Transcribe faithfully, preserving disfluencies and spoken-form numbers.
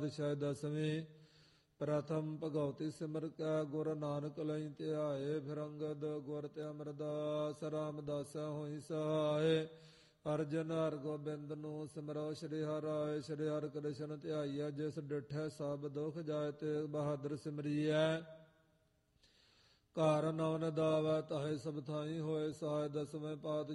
ਦਿਸ਼ਾ ਦਸਵੀਂ ਪ੍ਰਥਮ ਭਗਉਤੀ ਸਿਮਰ ਕੈ ਗੁਰ ਨਾਨਕ ਲਈ ਧਿਆਏ। ਫਿਰ ਅੰਗਦ ਗੁਰ ਤੇ ਅਮਰਦਾਸ ਰਾਮਦਾਸ ਹੋਈ ਸਹਾਏ। ਅਰਜਨ ਹਰਿ ਗੋਬਿੰਦ ਨੂੰ ਸਿਮਰੋ ਸ਼੍ਰੀ ਹਰਿ ਰਾਏ। ਸ਼੍ਰੀ ਹਰਿ ਕ੍ਰਿਸ਼ਨ ਧਿਆਈਐ ਜਿਸ ਡਿਠੈ ਸਭ ਦੁਖ ਜਾਏ। ਤੇ ਬਹਾਦਰ ਸਿਮਰੀਐ ਘਰ ਨੌ ਨਿਦਾਵੈ ਤਾਹੇ ਸਭ ਥਾਈ ਹੋਏ ਸਹਾਇ। ਦਸਵੇਂ ਪਾਤਿ